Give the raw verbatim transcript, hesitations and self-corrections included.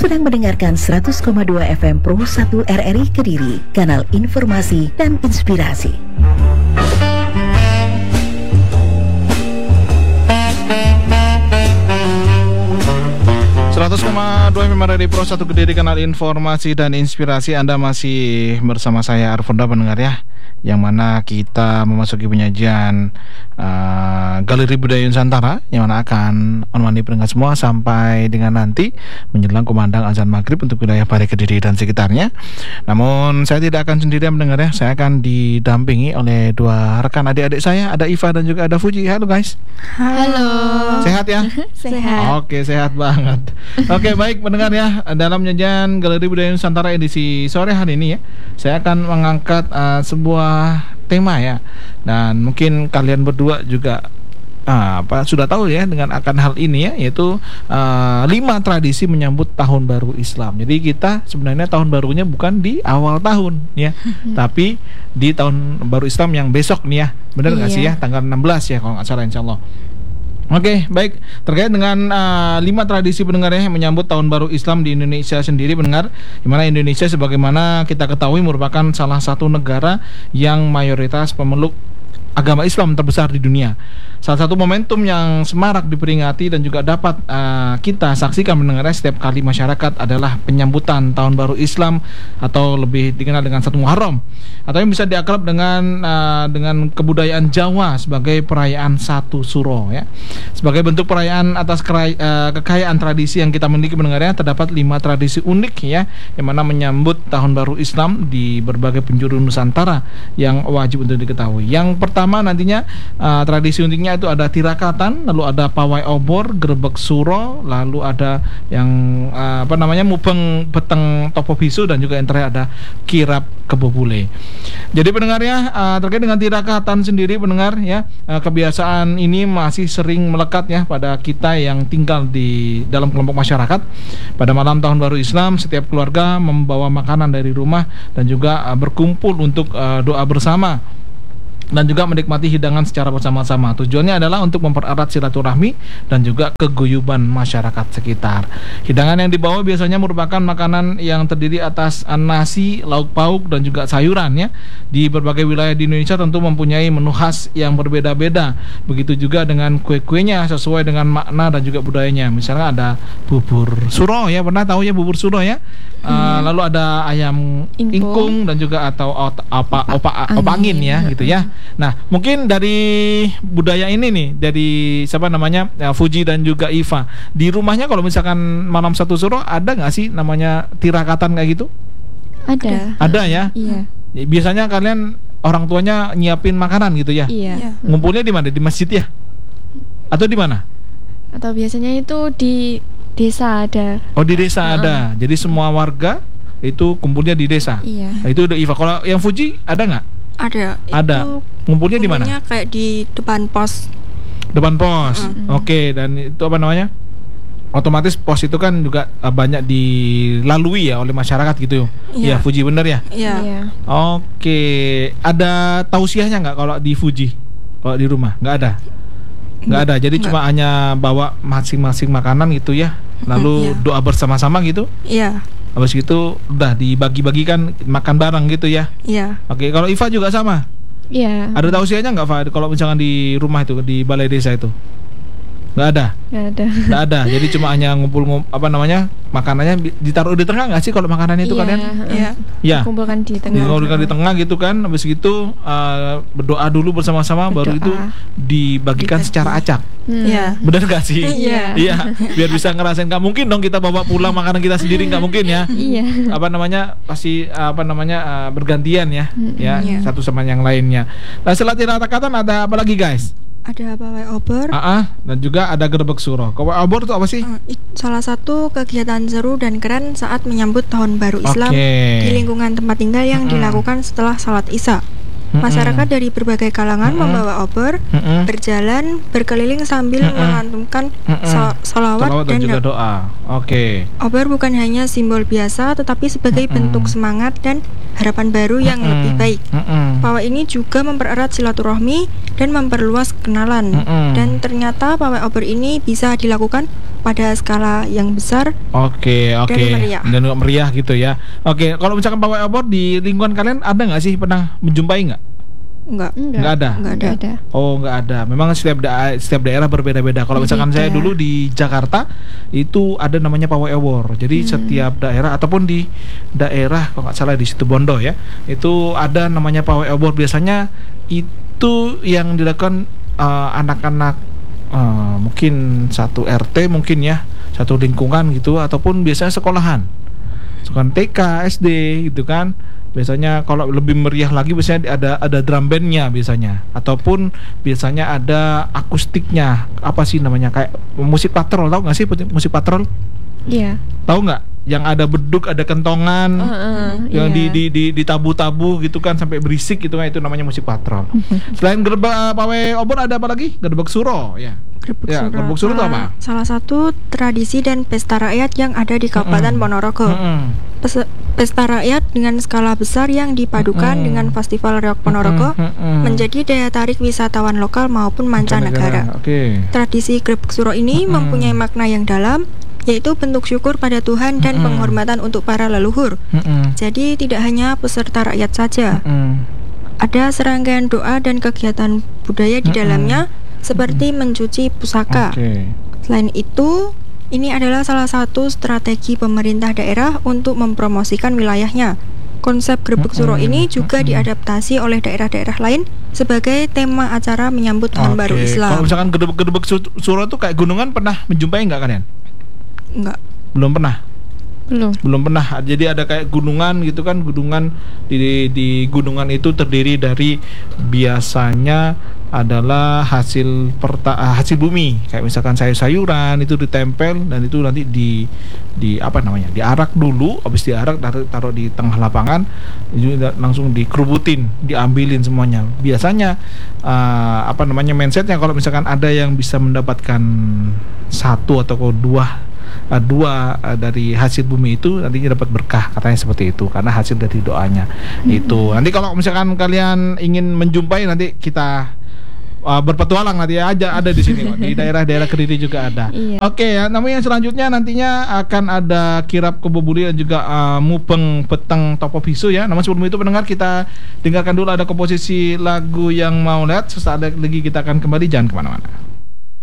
sedang mendengarkan seratus koma dua F M Pro satu R R I Kediri, kanal informasi dan inspirasi. seratus koma dua F M R R I Pro satu Kediri, kanal informasi dan inspirasi. Anda masih bersama saya Arfonda, pendengar ya, yang mana kita memasuki penyajian uh, Galeri Budaya Nusantara, yang mana akan menemani pendengar semua sampai dengan nanti menjelang kumandang azan maghrib untuk wilayah Pare, Kediri dan sekitarnya. Namun saya tidak akan sendirian, pendengar ya, saya akan didampingi oleh dua rekan adik-adik saya, ada Iva dan juga ada Fuji. Halo guys. Halo. Sehat ya? Sehat. Oke, sehat banget. Oke, baik pendengar ya, dalam penyajian Galeri Budaya Nusantara edisi sore hari ini ya, saya akan mengangkat uh, sebuah tema ya, dan mungkin kalian berdua juga uh, apa sudah tahu ya dengan akan hal ini ya, yaitu uh, lima tradisi menyambut tahun baru Islam. Jadi kita sebenarnya tahun barunya bukan di awal tahun ya, tapi di tahun baru Islam yang besok nih ya, benar nggak Iya. sih ya, tanggal enam belas ya kalau nggak salah, insya Allah. Oke, baik. Terkait dengan uh, lima tradisi pendengar ya, yang menyambut tahun baru Islam di Indonesia sendiri, pendengar, di mana Indonesia sebagaimana kita ketahui merupakan salah satu negara yang mayoritas pemeluk agama Islam terbesar di dunia. Salah satu momentum yang semarak diperingati dan juga dapat uh, kita saksikan mendengarnya setiap kali masyarakat adalah penyambutan tahun baru Islam, atau lebih dikenal dengan satu Muharram, atau yang bisa diakrab dengan uh, dengan kebudayaan Jawa sebagai perayaan satu Suro ya. Sebagai bentuk perayaan atas keray, uh, kekayaan tradisi yang kita miliki, mendengarnya terdapat lima tradisi unik ya, yang mana menyambut tahun baru Islam di berbagai penjuru Nusantara yang wajib untuk diketahui. Yang pertama nantinya uh, tradisi uniknya itu ada tirakatan, lalu ada pawai obor, gerbek suro, lalu ada yang uh, apa namanya mubeng beteng topo bisu, dan juga yang terakhir ada kirap kebobule. Jadi pendengarnya uh, terkait dengan tirakatan sendiri, pendengar ya, uh, kebiasaan ini masih sering melekat ya pada kita yang tinggal di dalam kelompok masyarakat. Pada malam tahun baru Islam, setiap keluarga membawa makanan dari rumah dan juga uh, berkumpul untuk uh, doa bersama dan juga menikmati hidangan secara bersama-sama. Tujuannya adalah untuk mempererat silaturahmi dan juga keguyuban masyarakat sekitar. Hidangan yang dibawa biasanya merupakan makanan yang terdiri atas nasi, lauk pauk, dan juga sayuran ya. Di berbagai wilayah di Indonesia tentu mempunyai menu khas yang berbeda-beda. Begitu juga dengan kue-kuenya sesuai dengan makna dan juga budayanya. Misalnya ada bubur suro ya, pernah tahu ya bubur suro ya? Uh, hmm. Lalu ada ayam ingkung, ingkung dan juga atau ot, apa opa opa angin ya gitu ya. Nah, mungkin dari budaya ini nih, dari siapa namanya, ya, Fuji dan juga Iva, di rumahnya kalau misalkan malam satu Suro ada nggak sih namanya tirakatan kayak gitu? Ada. Ada ya? Iya. Biasanya kalian orang tuanya nyiapin makanan gitu ya? Iya. Ngumpulnya di mana? Di masjid ya? Atau di mana? Atau biasanya itu di desa ada. Oh, di desa uh-uh. ada. Jadi semua warga itu kumpulnya di desa. Iya. Nah, itu udah Iva. Kalau yang Fuji ada nggak? Ada. Ada. Ngumpulnya di mana? Ngumpulnya kayak di depan pos. Depan pos. Mm-hmm. Oke, okay, dan itu apa namanya? Otomatis pos itu kan juga uh, banyak dilalui ya oleh masyarakat gitu. Iya, ya, Fuji bener ya? Iya. Iya. Oke, okay. Ada tausiahnya nggak kalau di Fuji? Kalau di rumah nggak ada? Nggak ada. Jadi Nggak. cuma hanya bawa masing-masing makanan gitu ya. Lalu Iya. doa bersama-sama gitu. Iya. Habis itu udah dibagi-bagikan makan bareng gitu ya. Iya. Oke, kalau Iva juga sama. Iya. Ada tausiahnya nggak, Fa? Kalau misalkan di rumah itu, di balai desa itu? Nggak ada. Nggak ada. Nggak ada. Jadi cuma hanya ngumpul ngum, apa namanya makanannya bi- ditaruh di tengah nggak sih kalau makanannya itu Iya, kalian? uh-uh. Iya. Ya. Kumpulkan di tengah. Dikumpulkan di tengah gitu kan. Habis gitu uh, berdoa dulu bersama-sama, baru itu Berdoa. dibagikan Dibagi. secara acak. Hmm. Iya. Benar nggak sih? Iya. Iya. Biar bisa ngerasain. Nggak mungkin dong kita bawa pulang makanan kita sendiri, nggak mungkin ya. Iya. Apa namanya pasti apa namanya uh, bergantian ya, Mm-mm. ya Iya. satu sama yang lainnya. Nah, setelah tirakatan ada apa lagi guys? Ada pawai obor. Ah, ah, dan juga ada gerbek suro. Pawai obor itu apa sih? Uh, it- salah satu kegiatan seru dan keren saat menyambut tahun baru Islam Oke. di lingkungan tempat tinggal yang Mm-mm. dilakukan setelah salat Isya. Mm-mm. Masyarakat dari berbagai kalangan Mm-mm. membawa obor, Mm-mm. berjalan berkeliling sambil Mm-mm. melantunkan Mm-mm. so- solawat Salawat dan dan juga doa. doa. Oke. Obor bukan hanya simbol biasa, tetapi sebagai Mm-mm. bentuk semangat dan harapan baru yang Mm-mm. lebih baik. Mm-mm. Pawai ini juga mempererat silaturahmi dan memperluas kenalan. Mm-mm. Dan ternyata pawai obor ini bisa dilakukan pada skala yang besar. Oke, oke. Dan meriah. Dan juga meriah gitu ya. Oke, kalau misalkan pawai obor di lingkungan kalian ada nggak sih, pernah menjumpai nggak? Enggak. Nggak ada. Nggak ada. Nggak ada. Oh, nggak ada. Memang setiap da- setiap daerah berbeda-beda. Kalau misalkan saya Beda. dulu di Jakarta itu ada namanya pawai obor. Jadi setiap daerah ataupun di daerah kalau nggak salah di Situbondo ya, itu ada namanya pawai obor. Biasanya itu yang dilakukan uh, anak-anak uh, mungkin satu R T mungkin ya, satu lingkungan gitu, ataupun biasanya sekolahan. Sekolahan T K, S D gitu kan. Biasanya kalau lebih meriah lagi biasanya ada ada drum bandnya biasanya, ataupun biasanya ada akustiknya. Apa sih namanya, kayak musik patrol, tahu nggak sih musik patrol? Iya. Tahu nggak? Yang ada beduk, ada kentongan, Uh, uh, yang di, iya. di di di tabu-tabu gitu kan sampai berisik gitu kan, itu namanya musik patrol. Selain gerbek pawai obor ada apa lagi? Gerbek suro ya. Gerbek Ya, Suro. gerbek suro itu Ah, apa? Salah satu tradisi dan pesta rakyat yang ada di Kabupaten Mm-mm. Ponorogo. Mm-mm. Pes- Pesta rakyat dengan skala besar yang dipadukan Mm-mm. dengan Festival Rock Ponorogo Mm-mm. menjadi daya tarik wisatawan lokal maupun mancanegara. Oke. Tradisi Gerbek Suro ini Mm-mm. mempunyai makna yang dalam, yaitu bentuk syukur pada Tuhan dan Mm-mm. penghormatan untuk para leluhur. Mm-mm. Jadi tidak hanya peserta rakyat saja, Mm-mm. ada serangkaian doa dan kegiatan budaya di Mm-mm. dalamnya seperti mencuci pusaka. Oke. Selain itu, ini adalah salah satu strategi pemerintah daerah untuk mempromosikan wilayahnya. Konsep Gerbek Suro Mm-mm. ini juga Mm-mm. diadaptasi oleh daerah-daerah lain sebagai tema acara menyambut Tahun Baru Oke. Kalau Islam. misalkan gedebek-gedebek su- suro tuh kayak gunungan, pernah menjumpai nggak kalian? Enggak. Belum pernah. Belum. Belum pernah. Jadi ada kayak gunungan gitu kan, gunungan di di gunungan itu terdiri dari biasanya adalah hasil perta ah, hasil bumi, kayak misalkan sayur-sayuran itu ditempel dan itu nanti di di apa namanya, diarak dulu, habis diarak taruh, taruh di tengah lapangan, itu langsung dikerubutin, diambilin semuanya. Biasanya ah, apa namanya, mindsetnya kalau misalkan ada yang bisa mendapatkan satu atau dua uh, dua uh, dari hasil bumi itu nantinya dapat berkah, katanya seperti itu, karena hasil dari doanya. Itu nanti kalau misalkan kalian ingin menjumpai, nanti kita uh, berpetualang nanti aja, ada di sini kok, di daerah-daerah Kediri juga ada. Iya. Oke ya, namun yang selanjutnya nantinya akan ada kirap kebubuli dan juga uh, mupeng peteng topo bisu ya. Namun sebelum itu pendengar, kita dengarkan dulu ada komposisi lagu yang mau lihat. Sesaat lagi kita akan kembali, jangan kemana-mana.